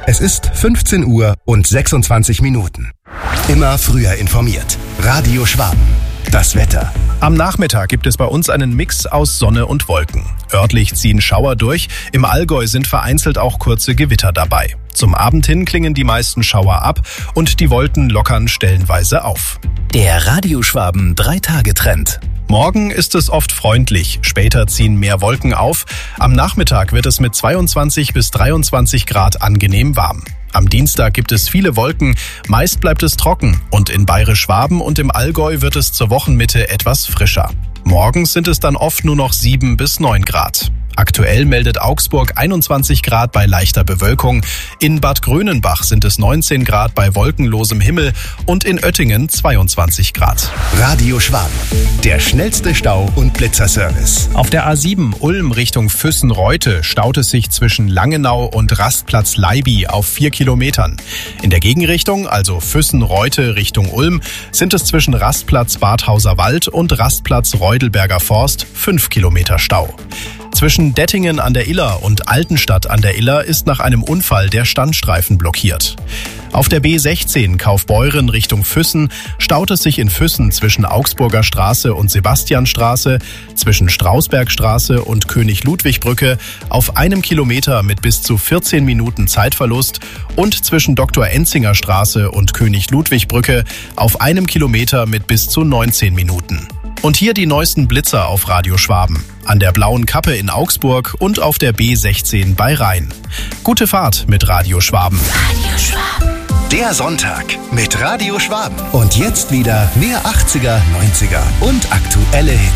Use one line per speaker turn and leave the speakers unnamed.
Es ist 15 Uhr und 26 Minuten. Immer früher informiert. Radio Schwaben. Das Wetter.
Am Nachmittag gibt es bei uns einen Mix aus Sonne und Wolken. Örtlich ziehen Schauer durch, im Allgäu sind vereinzelt auch kurze Gewitter dabei. Zum Abend hin klingen die meisten Schauer ab und die Wolken lockern stellenweise auf.
Der Radio Schwaben 3-Tage-Trend.
Morgen ist es oft freundlich, später ziehen mehr Wolken auf. Am Nachmittag wird es mit 22 bis 23 Grad angenehm warm. Am Dienstag gibt es viele Wolken, meist bleibt es trocken und in Bayerisch-Schwaben und im Allgäu wird es zur Wochenmitte etwas frischer. Morgens sind es dann oft nur noch 7 bis 9 Grad. Aktuell meldet Augsburg 21 Grad bei leichter Bewölkung. In Bad Grönenbach sind es 19 Grad bei wolkenlosem Himmel und in Oettingen 22 Grad.
Radio Schwaben. Der schnellste Stau- und Blitzerservice.
Auf der A7 Ulm Richtung Füssen-Reute staut es sich zwischen Langenau und Rastplatz Leiby auf 4 Kilometern. In der Gegenrichtung, also Füssen-Reute Richtung Ulm, sind es zwischen Rastplatz Badhauser Wald und Rastplatz Reudelberger Forst 5 Kilometer Stau. Zwischen Dettingen an der Iller und Altenstadt an der Iller ist nach einem Unfall der Standstreifen blockiert. Auf der B16 Kaufbeuren Richtung Füssen staut es sich in Füssen zwischen Augsburger Straße und Sebastianstraße, zwischen Strausbergstraße und König-Ludwig-Brücke auf 1 Kilometer mit bis zu 14 Minuten Zeitverlust und zwischen Dr. Enzinger Straße und König-Ludwig-Brücke auf 1 Kilometer mit bis zu 19 Minuten. Und hier die neuesten Blitzer auf Radio Schwaben. An der Blauen Kappe in Augsburg und auf der B16 bei Rhein. Gute Fahrt mit Radio Schwaben.
Radio Schwaben.
Der Sonntag mit Radio Schwaben. Und jetzt wieder mehr 80er, 90er und aktuelle Hits.